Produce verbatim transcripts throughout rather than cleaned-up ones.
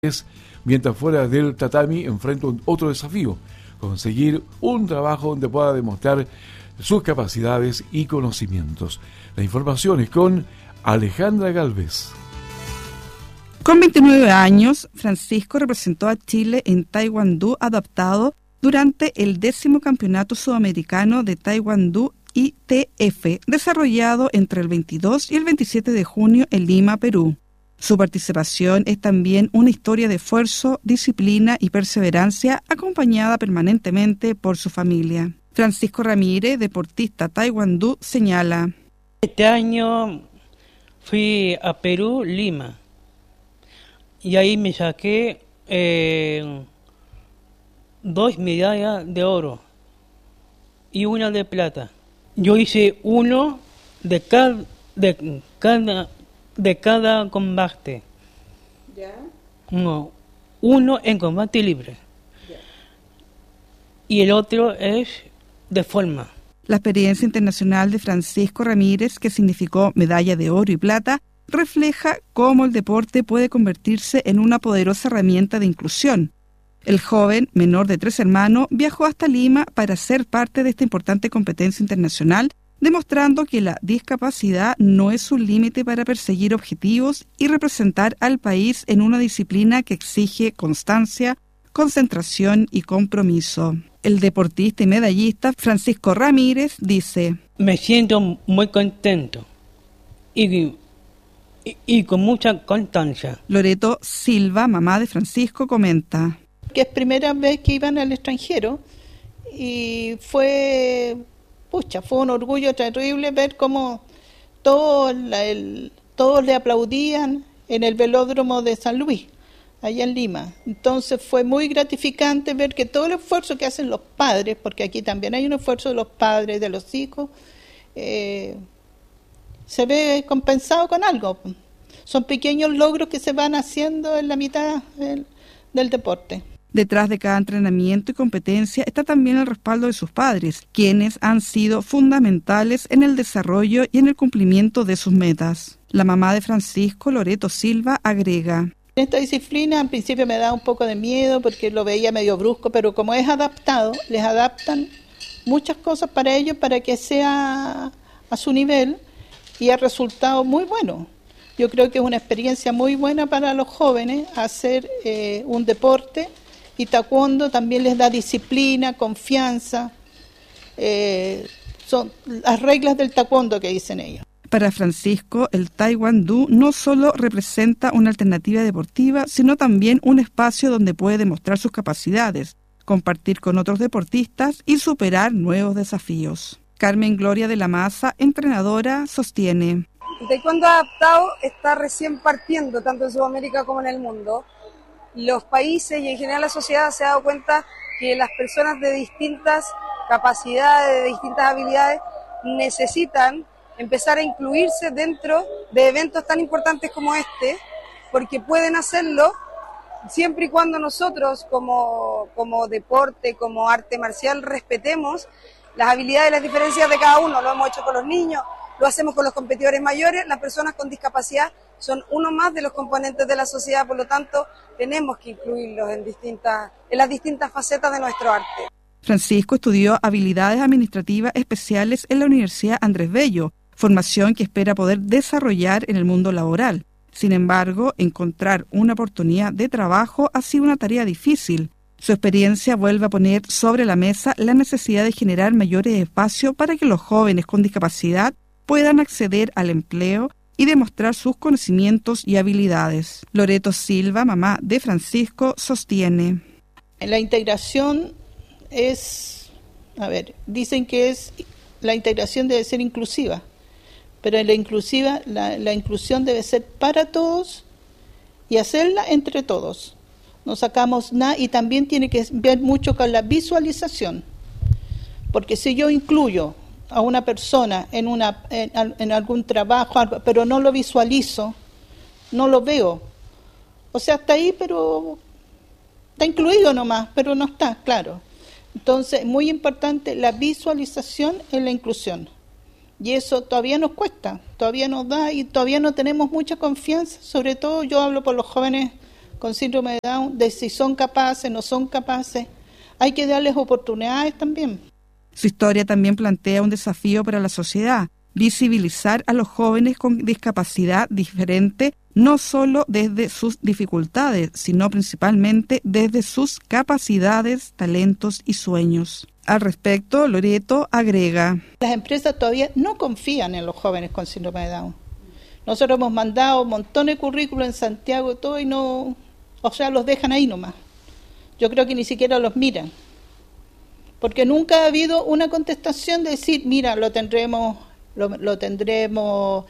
mientras fuera del tatami enfrenta otro desafío, conseguir un trabajo donde pueda demostrar sus capacidades y conocimientos. La información es con Alejandra Galvez. Con veintinueve años, Francisco representó a Chile en Taekwondo adaptado durante el décimo Campeonato Sudamericano de Taekwondo I T F, desarrollado entre el veintidós y el veintisiete de junio en Lima, Perú. Su participación es también una historia de esfuerzo, disciplina y perseverancia, acompañada permanentemente por su familia. Francisco Ramírez, deportista taekwondo, señala: Este año fui a Perú, Lima, y ahí me saqué eh, dos medallas de oro y una de plata. Yo hice uno de cada, de cada, de cada combate. ¿Ya? No, uno en combate libre. ¿Ya? Y el otro es de forma. La experiencia internacional de Francisco Ramírez, que significó medalla de oro y plata, refleja cómo el deporte puede convertirse en una poderosa herramienta de inclusión. El joven, menor de tres hermanos, viajó hasta Lima para ser parte de esta importante competencia internacional, demostrando que la discapacidad no es un límite para perseguir objetivos y representar al país en una disciplina que exige constancia, concentración y compromiso. El deportista y medallista Francisco Ramírez dice: Me siento muy contento y, y, y con mucha constancia. Loreto Silva, mamá de Francisco, comenta que es primera vez que iban al extranjero y fue, pucha, fue un orgullo terrible ver cómo todos, la, el, todos le aplaudían en el velódromo de San Luis, allá en Lima. Entonces fue muy gratificante ver que todo el esfuerzo que hacen los padres, porque aquí también hay un esfuerzo de los padres, de los hijos, eh, se ve compensado con algo. Son pequeños logros que se van haciendo en la mitad del, del deporte. Detrás de cada entrenamiento y competencia está también el respaldo de sus padres, quienes han sido fundamentales en el desarrollo y en el cumplimiento de sus metas. La mamá de Francisco, Loreto Silva, agrega: Esta disciplina al principio me da un poco de miedo porque lo veía medio brusco, pero como es adaptado, les adaptan muchas cosas para ellos para que sea a su nivel y ha resultado muy bueno. Yo creo que es una experiencia muy buena para los jóvenes hacer eh, un deporte. Y taekwondo también les da disciplina, confianza, eh, son las reglas del taekwondo que dicen ellos. Para Francisco, el taekwondo no solo representa una alternativa deportiva, sino también un espacio donde puede demostrar sus capacidades, compartir con otros deportistas y superar nuevos desafíos. Carmen Gloria de la Maza, entrenadora, sostiene: El taekwondo adaptado está recién partiendo, tanto en Sudamérica como en el mundo. Los países y en general la sociedad se ha dado cuenta que las personas de distintas capacidades, de distintas habilidades, necesitan empezar a incluirse dentro de eventos tan importantes como este, porque pueden hacerlo siempre y cuando nosotros como, como deporte, como arte marcial, respetemos las habilidades y las diferencias de cada uno. Lo hemos hecho con los niños, lo hacemos con los competidores mayores. Las personas con discapacidad son uno más de los componentes de la sociedad, por lo tanto tenemos que incluirlos en distintas, en las distintas facetas de nuestro arte. Francisco estudió habilidades administrativas especiales en la Universidad Andrés Bello, formación que espera poder desarrollar en el mundo laboral. Sin embargo, encontrar una oportunidad de trabajo ha sido una tarea difícil. Su experiencia vuelve a poner sobre la mesa la necesidad de generar mayores espacios para que los jóvenes con discapacidad puedan acceder al empleo y demostrar sus conocimientos y habilidades. Loreto Silva, mamá de Francisco, sostiene: La integración es, a ver, dicen que es, la integración debe ser inclusiva, pero en la inclusiva, la, la inclusión debe ser para todos y hacerla entre todos. No sacamos nada y también tiene que ver mucho con la visualización, porque si yo incluyo a una persona en una en, en algún trabajo, pero no lo visualizo, no lo veo. O sea, está ahí, pero está incluido nomás, pero no está, claro. Entonces, muy importante la visualización en la inclusión. Y eso todavía nos cuesta, todavía nos da y todavía no tenemos mucha confianza, sobre todo yo hablo por los jóvenes con síndrome de Down, de si son capaces, no son capaces. Hay que darles oportunidades también. Su historia también plantea un desafío para la sociedad: visibilizar a los jóvenes con discapacidad diferente, no solo desde sus dificultades, sino principalmente desde sus capacidades, talentos y sueños. Al respecto, Loreto agrega: las empresas todavía no confían en los jóvenes con síndrome de Down. Nosotros hemos mandado montones de currículos en Santiago y todo, y no, o sea, los dejan ahí nomás. Yo creo que ni siquiera los miran, porque nunca ha habido una contestación de decir, mira, lo tendremos, lo, lo tendremos,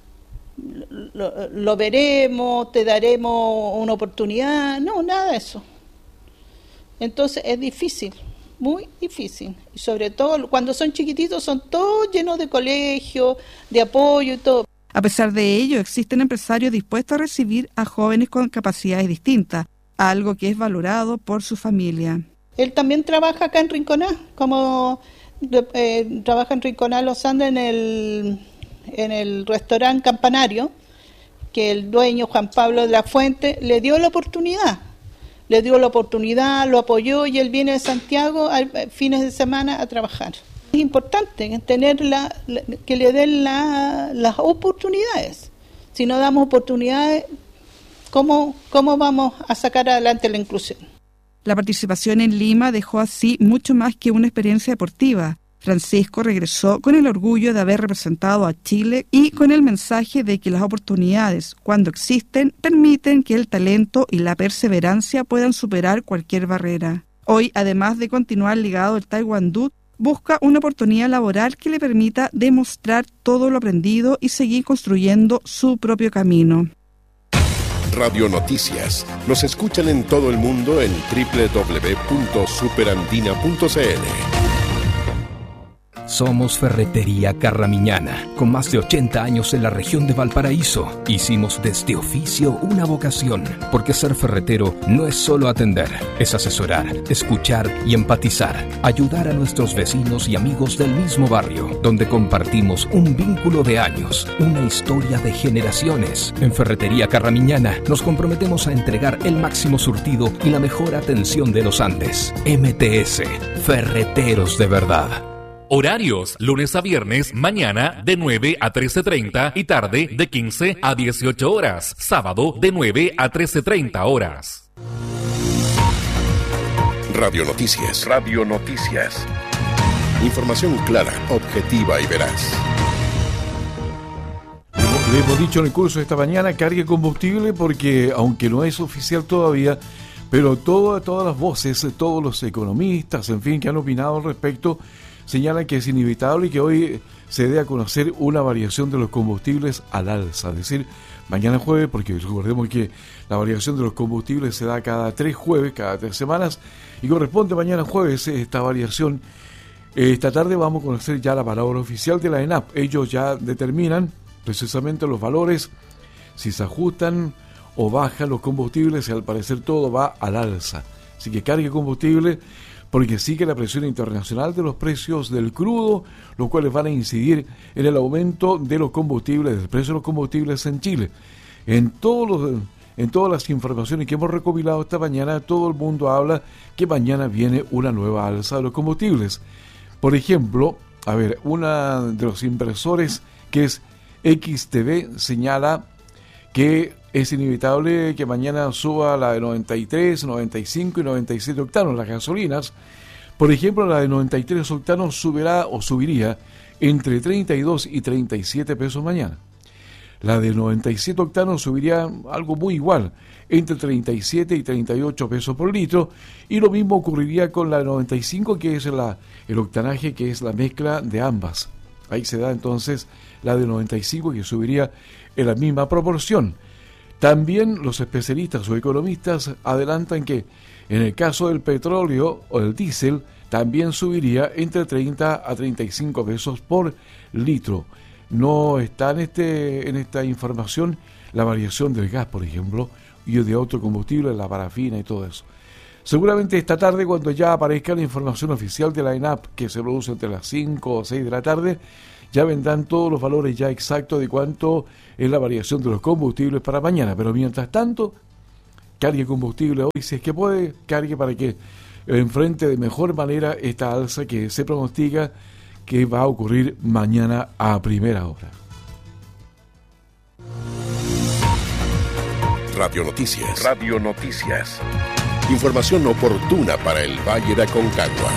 lo, lo veremos, te daremos una oportunidad. No, nada de eso. Entonces es difícil, muy difícil. Y sobre todo cuando son chiquititos, son todos llenos de colegio, de apoyo y todo. A pesar de ello, existen empresarios dispuestos a recibir a jóvenes con capacidades distintas, algo que es valorado por su familia. Él también trabaja acá en Rinconá, como eh, trabaja en Rinconá Los Andes en el, en el restaurante Campanario, que el dueño Juan Pablo de la Fuente le dio la oportunidad. Le dio la oportunidad, lo apoyó, y él viene de Santiago a fines de semana a trabajar. Es importante tener la, la, que le den la, las oportunidades. Si no damos oportunidades, ¿cómo, cómo vamos a sacar adelante la inclusión? La participación en Lima dejó así mucho más que una experiencia deportiva. Francisco regresó con el orgullo de haber representado a Chile y con el mensaje de que las oportunidades, cuando existen, permiten que el talento y la perseverancia puedan superar cualquier barrera. Hoy, además de continuar ligado al taekwondo, busca una oportunidad laboral que le permita demostrar todo lo aprendido y seguir construyendo su propio camino. Radio Noticias. Nos escuchan en todo el mundo en doble u doble u doble u punto superandina punto c l. Somos Ferretería Carramiñana, con más de ochenta años en la región de Valparaíso. Hicimos de este oficio una vocación, porque ser ferretero no es solo atender, es asesorar, escuchar y empatizar, ayudar a nuestros vecinos y amigos del mismo barrio, donde compartimos un vínculo de años, una historia de generaciones. En Ferretería Carramiñana nos comprometemos a entregar el máximo surtido y la mejor atención de los Andes. M T S, Ferreteros de verdad. Horarios, lunes a viernes, mañana de nueve a trece treinta y tarde de quince a dieciocho horas. Sábado de nueve a trece treinta horas. Radio Noticias. Radio Noticias. Información clara, objetiva y veraz. Le hemos dicho en el curso de esta mañana, cargue combustible, porque aunque no es oficial todavía, pero todo, todas las voces, todos los economistas, en fin, que han opinado al respecto, señalan que es inevitable y que hoy se dé a conocer una variación de los combustibles al alza. Es decir, mañana jueves, porque recordemos que la variación de los combustibles se da cada tres jueves, cada tres semanas, y corresponde mañana jueves esta variación. Esta tarde vamos a conocer ya la palabra oficial de la ENAP. Ellos ya determinan precisamente los valores, si se ajustan o bajan los combustibles, y al parecer todo va al alza. Así que cargue combustible, porque sigue la presión internacional de los precios del crudo, los cuales van a incidir en el aumento de los combustibles, del precio de los combustibles en Chile. En todos los, en todas las informaciones que hemos recopilado esta mañana, todo el mundo habla que mañana viene una nueva alza de los combustibles. Por ejemplo, a ver, una de los inversores, que es X T V, señala que es inevitable que mañana suba la de noventa y tres, noventa y cinco y noventa y siete octanos, las gasolinas. Por ejemplo, la de noventa y tres octanos subirá o subiría entre treinta y dos y treinta y siete pesos mañana. La de noventa y siete octanos subiría algo muy igual, entre treinta y siete y treinta y ocho pesos por litro, y lo mismo ocurriría con la de noventa y cinco, que es la, el octanaje, que es la mezcla de ambas. Ahí se da entonces la de noventa y cinco, que subiría en la misma proporción. También los especialistas o economistas adelantan que en el caso del petróleo o del diésel también subiría entre treinta a treinta y cinco pesos por litro. No está en, este, en esta información la variación del gas, por ejemplo, y de otro combustible, la parafina y todo eso. Seguramente esta tarde, cuando ya aparezca la información oficial de la ENAP, que se produce entre las cinco o seis de la tarde, ya vendrán todos los valores ya exactos de cuánto es la variación de los combustibles para mañana. Pero mientras tanto, cargue combustible hoy, si es que puede, cargue para que enfrente de mejor manera esta alza que se pronostica que va a ocurrir mañana a primera hora. Radio Noticias. Radio Noticias. Información oportuna para el Valle de Aconcagua.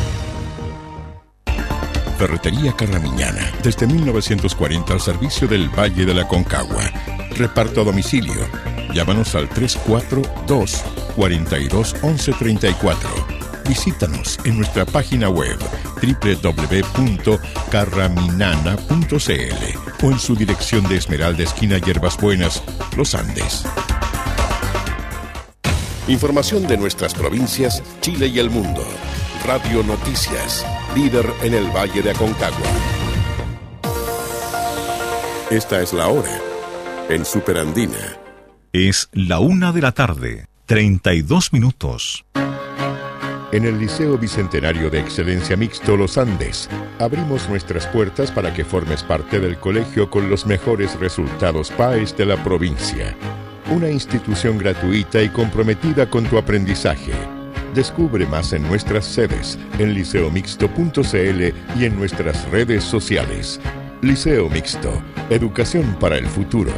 Ferretería Carramiñana, desde mil novecientos cuarenta al servicio del Valle de la Aconcagua. Reparto a domicilio. Llámanos al tres cuatro dos, cuatro dos, once treinta y cuatro. Visítanos en nuestra página web doble u doble u doble u punto carraminana punto c l o en su dirección de Esmeralda, esquina Hierbas Buenas, Los Andes. Información de nuestras provincias, Chile y el mundo. Radio Noticias, líder en el Valle de Aconcagua. Esta es la hora en Superandina. Es la una de la tarde, treinta y dos minutos. En el Liceo Bicentenario de Excelencia Mixto Los Andes, abrimos nuestras puertas para que formes parte del colegio con los mejores resultados P A E S de la provincia. Una institución gratuita y comprometida con tu aprendizaje. Descubre más en nuestras sedes, en liceo mixto punto c l y en nuestras redes sociales. Liceo Mixto, educación para el futuro.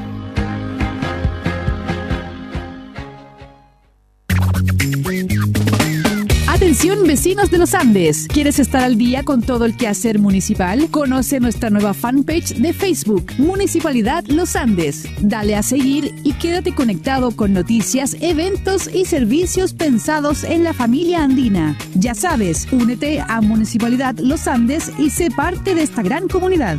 Atención, vecinos de Los Andes. ¿Quieres estar al día con todo el quehacer municipal? Conoce nuestra nueva fanpage de Facebook, Municipalidad Los Andes. Dale a seguir y quédate conectado con noticias, eventos y servicios pensados en la familia andina. Ya sabes, únete a Municipalidad Los Andes y sé parte de esta gran comunidad.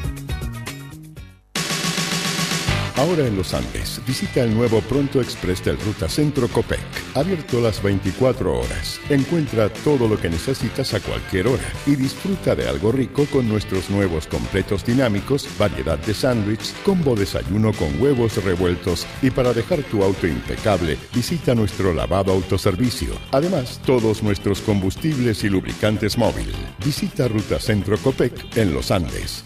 Ahora en Los Andes, visita el nuevo Pronto Express del Ruta Centro Copec. Abierto las veinticuatro horas. Encuentra todo lo que necesitas a cualquier hora y disfruta de algo rico con nuestros nuevos completos dinámicos, variedad de sándwich, combo desayuno con huevos revueltos y para dejar tu auto impecable, visita nuestro lavado autoservicio. Además, todos nuestros combustibles y lubricantes móvil. Visita Ruta Centro Copec en Los Andes.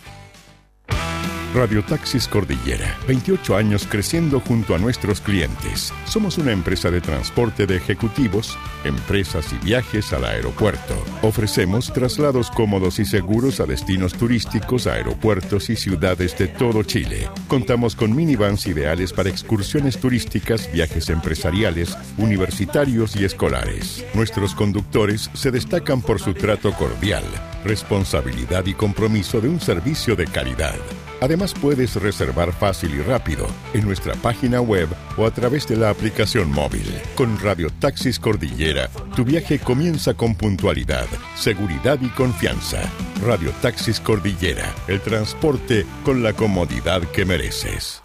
Radio Taxis Cordillera, veintiocho años creciendo junto a nuestros clientes. Somos una empresa de transporte de ejecutivos, empresas y viajes al aeropuerto. Ofrecemos traslados cómodos y seguros a destinos turísticos, aeropuertos y ciudades de todo Chile. Contamos con minivans ideales para excursiones turísticas, viajes empresariales, universitarios y escolares. Nuestros conductores se destacan por su trato cordial, responsabilidad y compromiso de un servicio de calidad. Además, puedes reservar fácil y rápido en nuestra página web o a través de la aplicación móvil. Con Radio Taxis Cordillera, tu viaje comienza con puntualidad, seguridad y confianza. Radio Taxis Cordillera, el transporte con la comodidad que mereces.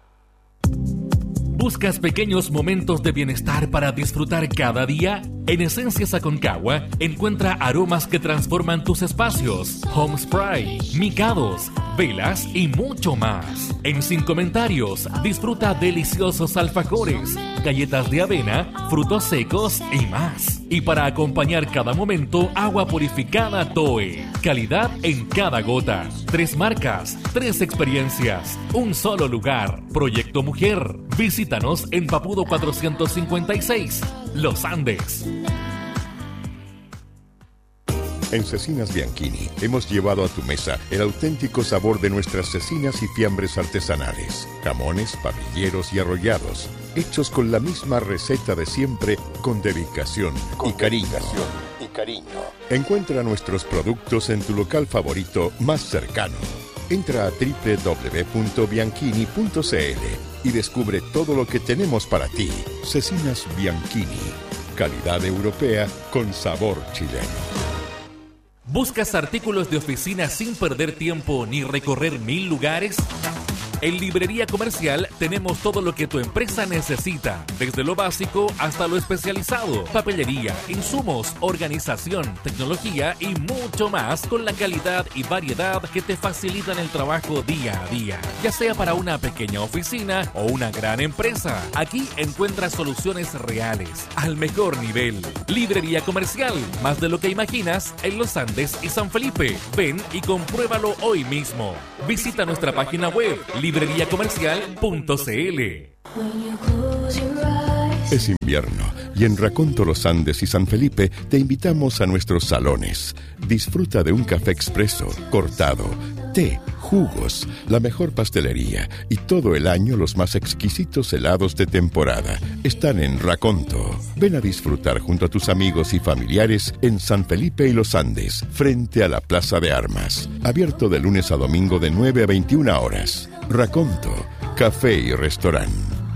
¿Buscas pequeños momentos de bienestar para disfrutar cada día? En Esencias Aconcagua encuentra aromas que transforman tus espacios. Home Spray, micados, velas y mucho más. En Sin Comentarios, disfruta deliciosos alfajores, galletas de avena, frutos secos y más. Y para acompañar cada momento, agua purificada Toe. Calidad en cada gota. Tres marcas, tres experiencias, un solo lugar. Proyecto Mujer. Visítanos en Papudo cuatrocientos cincuenta y seis, Los Andes. En Cecinas Bianchini hemos llevado a tu mesa el auténtico sabor de nuestras cecinas y fiambres artesanales, jamones, parrilleros y arrollados, hechos con la misma receta de siempre, con dedicación y cariño. y cariño. Encuentra nuestros productos en tu local favorito más cercano. Entra a doble u doble u doble u punto bianchini punto c l y descubre todo lo que tenemos para ti. Cecinas Bianchini, calidad europea con sabor chileno. ¿Buscas artículos de oficina sin perder tiempo ni recorrer mil lugares? En Librería Comercial tenemos todo lo que tu empresa necesita, desde lo básico hasta lo especializado, papelería, insumos, organización, tecnología y mucho más con la calidad y variedad que te facilitan el trabajo día a día. Ya sea para una pequeña oficina o una gran empresa, aquí encuentras soluciones reales, al mejor nivel. Librería Comercial, más de lo que imaginas en Los Andes y San Felipe. Ven y compruébalo hoy mismo. Visita nuestra página web, librería comercial punto c l. Es invierno y en Raconto Los Andes y San Felipe te invitamos a nuestros salones. Disfruta de un café expreso, cortado, té, jugos, la mejor pastelería y todo el año los más exquisitos helados de temporada. Están en Raconto. Ven a disfrutar junto a tus amigos y familiares en San Felipe y Los Andes, frente a la Plaza de Armas. Abierto de lunes a domingo de nueve a veintiuna horas. Raconto, café y restaurante.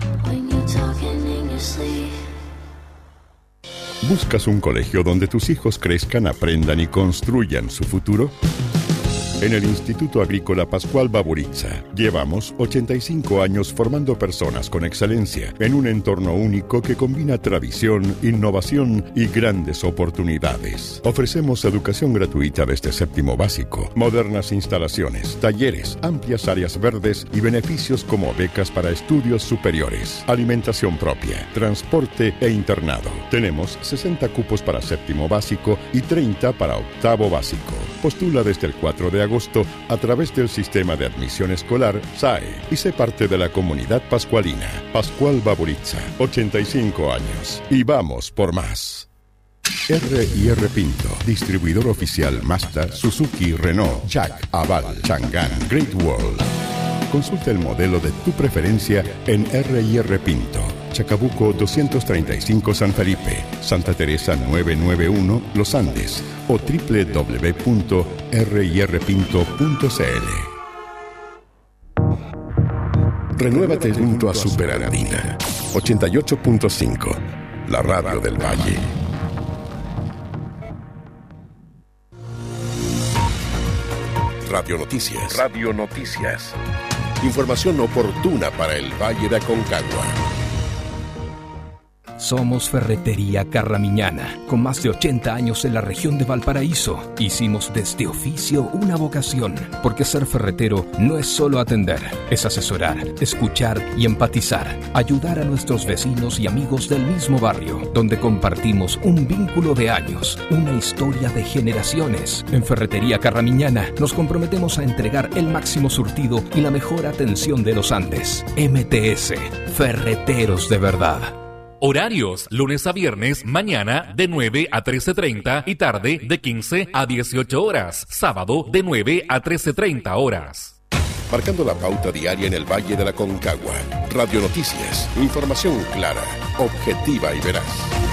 ¿Buscas un colegio donde tus hijos crezcan, aprendan y construyan su futuro? En el Instituto Agrícola Pascual Baburitza llevamos ochenta y cinco años formando personas con excelencia en un entorno único que combina tradición, innovación y grandes oportunidades. Ofrecemos educación gratuita desde séptimo básico, modernas instalaciones, talleres, amplias áreas verdes y beneficios como becas para estudios superiores, alimentación propia, transporte e internado. Tenemos sesenta cupos para séptimo básico y treinta para octavo básico. Postula desde el cuatro de agosto a través del sistema de admisión escolar S A E y sé parte de la comunidad pascualina. Pascual Baburitza, ochenta y cinco años. Y vamos por más. R y R Pinto, distribuidor oficial Mazda, Suzuki, Renault, Jack, Aval, Chang'an, Great Wall. Consulta el modelo de tu preferencia en R y R Pinto. Chacabuco doscientos treinta y cinco San Felipe, Santa Teresa novecientos noventa y uno Los Andes o doble u doble u doble u punto r y r pinto punto c l. Renuévate junto a Superandina ochenta y ocho punto cinco, la radio del Valle. Radio Noticias. Radio Noticias. Información oportuna para el Valle de Aconcagua. Somos Ferretería Carramiñana, con más de ochenta años en la región de Valparaíso. Hicimos de este oficio una vocación, porque ser ferretero no es solo atender, es asesorar, escuchar y empatizar, ayudar a nuestros vecinos y amigos del mismo barrio, donde compartimos un vínculo de años, una historia de generaciones. En Ferretería Carramiñana nos comprometemos a entregar el máximo surtido y la mejor atención de los Andes. M T S, Ferreteros de verdad. Horarios, lunes a viernes, mañana de nueve a trece treinta y tarde de quince a dieciocho horas. Sábado de nueve a trece treinta horas. Marcando la pauta diaria en el Valle de la Aconcagua. Radio Noticias, información clara, objetiva y veraz.